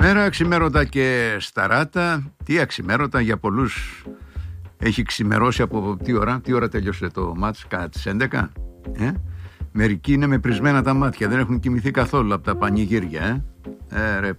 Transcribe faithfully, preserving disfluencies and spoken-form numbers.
Καλημέρα, αξιμέρωτα και σταράτα. Τι αξιμέρωτα για πολλούς έχει ξημερώσει από τι ώρα, τι ώρα τέλειωσε το μάτς, κατά τις έντεκα. Ε? Μερικοί είναι με πρισμένα τα μάτια, δεν έχουν κοιμηθεί καθόλου από τα πανηγύρια. Ε, ε ρε